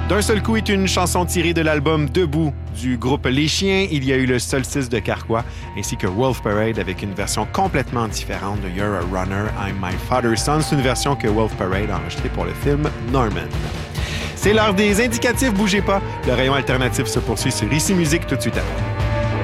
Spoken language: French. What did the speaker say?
D'un seul coup est une chanson tirée de l'album Debout du groupe Les Chiens. Il y a eu le Solstice de Carquois, ainsi que Wolf Parade avec une version complètement différente de You're a Runner, I'm My Father's Son. C'est une version que Wolf Parade a enregistrée pour le film Norman. C'est l'heure des indicatifs, bougez pas. Le rayon alternatif se poursuit sur Ici Musique tout de suite après.